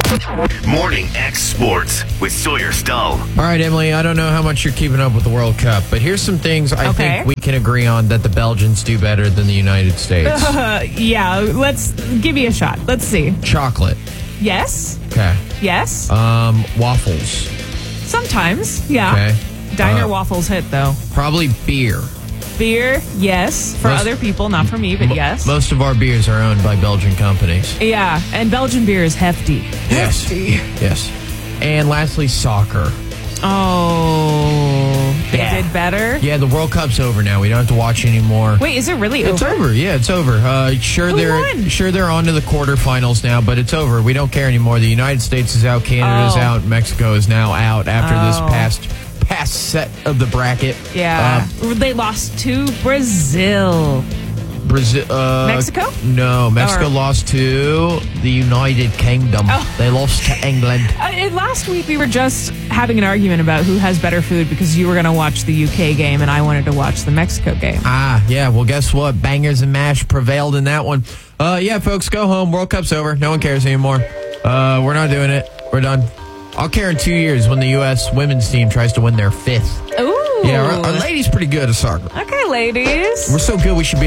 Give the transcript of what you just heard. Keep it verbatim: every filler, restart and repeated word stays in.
Morning X Sports with Sawyer Stull. All right, Emily, I don't know how much you're keeping up with the World Cup, but here's some things I Okay. think we can agree on that the Belgians do better than the United States. Uh, yeah, let's give you a shot. Let's see. Chocolate. Yes. Okay. Yes. Um, waffles. Sometimes. Yeah. Okay. Diner Uh, waffles hit, though. Probably beer. Beer, yes. For Most- other people, not for me, but Mo- yes. Most of our beers are owned by Belgian companies. Yeah, and Belgian beer is hefty. Yes. Hefty. Yes. And lastly, soccer. Oh, they Yeah. did better? Yeah, the World Cup's over now. We don't have to watch anymore. Wait, is it really It's over? over. Yeah, it's over. Uh, sure, Who they're won? sure they're on to the quarterfinals now, but it's over. We don't care anymore. The United States is out, Canada's Oh. out, Mexico is now out after Oh. this past past set of the bracket. Yeah. they lost to Brazil. Brazil, uh, Mexico? No, Mexico Or- lost to the United Kingdom. Oh. They lost to England. Uh, and last week, we were just having an argument about who has better food because you were going to watch the U K game and I wanted to watch the Mexico game. Ah, yeah. Well, guess what? Bangers and mash prevailed in that one. Uh, yeah, folks, go home. World Cup's over. No one cares anymore. Uh, we're not doing it. We're done. I'll care in two years when the U S women's team tries to win their fifth. Ooh. Yeah, our, our ladies pretty good at soccer. Okay, ladies. We're so good we should be